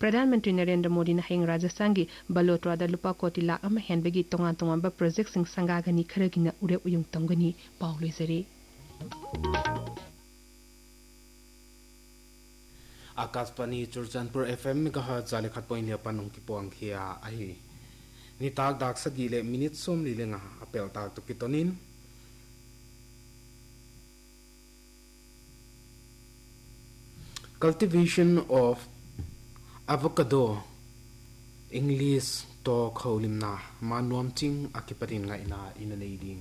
Pradhan Mantri Narendra Modi na hayang Rajasthan gi Balotra da lupa koti lak ama henbagi tongan ba project sing sangagani kharagina urep uyung tamgani Paulo Zari. Akashvani Churchandpur FM megahertz jale khatpoin ya panung ki pong khia ahi ni tak dak sagile minute som lilenga apel tak to kitonin cultivation of avocado English to kholimna manuam ching akipatin nga ina inanading.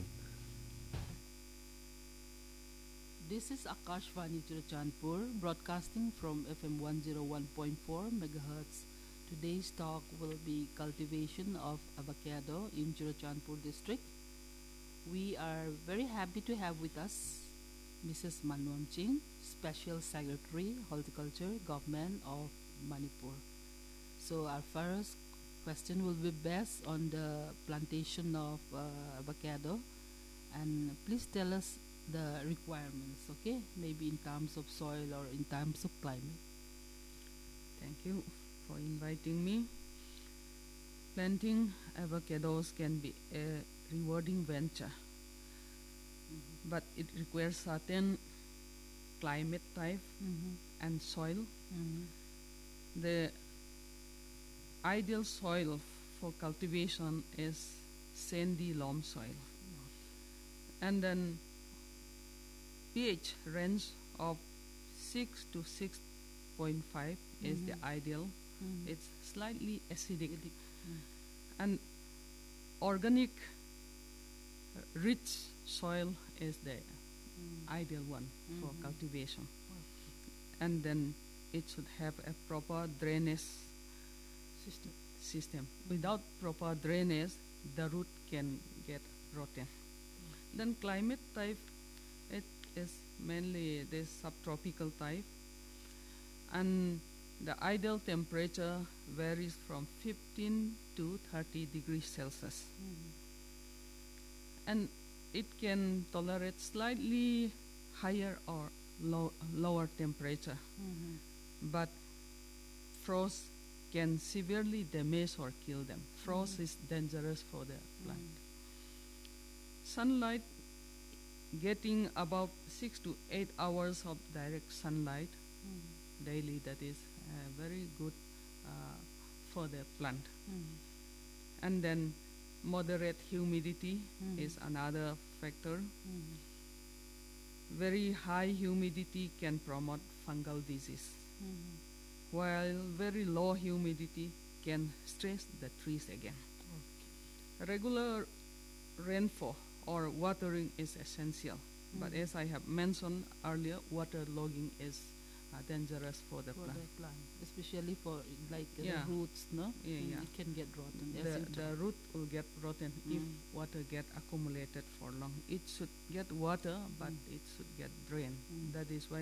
This is Akashvani Churchandpur, broadcasting from FM 101.4 MHz. Today's talk will be cultivation of avocado in Churchandpur district. We are very happy to have with us Mrs. Manuam Ching, Special Secretary, Horticulture, Government of Manipur. So our first question will be based on the plantation of avocado, and please tell us the requirements, okay? Maybe in terms of soil or in terms of climate. Thank you for inviting me. Planting avocados can be a rewarding venture, but it requires certain climate type and soil. The ideal soil for cultivation is sandy loam soil, and then pH range of 6 to 6.5 is the ideal. It's slightly acidic, and organic rich soil is the ideal one for cultivation. And then it should have a proper drainage system. Without proper drainage, the root can get rotten. Then climate type, it is mainly this subtropical type, and the ideal temperature varies from 15 to 30 degrees Celsius. And it can tolerate slightly higher or lower temperature, but frost can severely damage or kill them. Frost is dangerous for the plant. Sunlight, getting about 6 to 8 hours of direct sunlight daily, that is very good for the plant. And then moderate humidity is another factor. Very high humidity can promote fungal disease, while very low humidity can stress the trees again. Regular rainfall or watering is essential, but as I have mentioned earlier, water logging is dangerous for the plant. Especially for like the roots, no? It can get rotten. The root will get rotten if water get accumulated for long. It should get water, but it should get drained. That is why